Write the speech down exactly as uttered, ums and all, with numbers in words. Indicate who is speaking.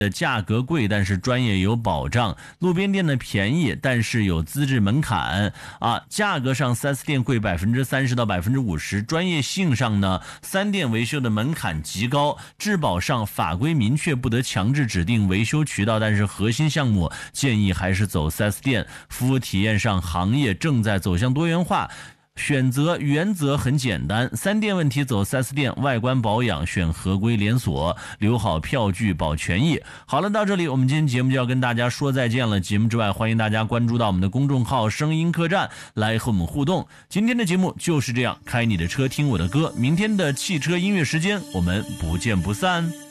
Speaker 1: 的价格贵，但是专业有保障；路边店的便宜，但是有资质门槛啊。价格上 四 S 店贵百分之三十到百分之五十，专业性上呢，三店维修的门槛极高。质保上法规明确不得强制指定维修渠道，但是核心项目建议还是走 四 S 店。服务体验上，行业正在走向多元化。选择原则很简单，三店问题走 四 S 店，外观保养选合规连锁，留好票据保权益。好了，到这里我们今天节目就要跟大家说再见了。节目之外，欢迎大家关注到我们的公众号声音客栈来和我们互动。今天的节目就是这样，开你的车听我的歌，明天的汽车音乐时间我们不见不散。